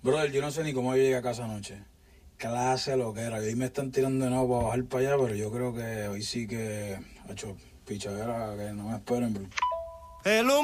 Brother, yo no sé ni cómo yo llegué a casa anoche. Clase lo que era. Hoy me están tirando de nuevo para bajar para allá, pero yo creo que hoy sí que ha hecho pichadera que no me esperen, bro.